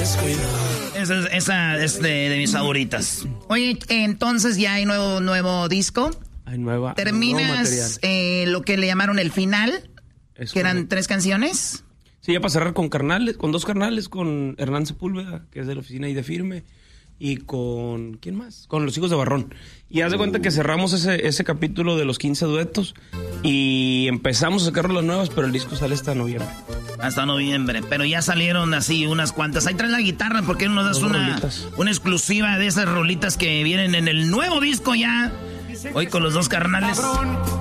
Esa es de mis favoritas. Oye, entonces ya hay nuevo disco. Hay nueva. ¿Terminas lo que le llamaron el final? Que eran 3 canciones. Sí, ya para cerrar con dos carnales, con Hernán Sepúlveda, que es de la oficina ahí de Firme, y con... ¿quién más? Con Los Hijos de Barrón. Y haz de cuenta que cerramos ese capítulo de los 15 duetos y empezamos a sacar las nuevas, pero el disco sale hasta noviembre. Hasta noviembre, pero ya salieron así unas cuantas. Ahí traes la guitarra, ¿por qué no nos das una exclusiva de esas rolitas que vienen en el nuevo disco ya? Hoy con los dos carnales.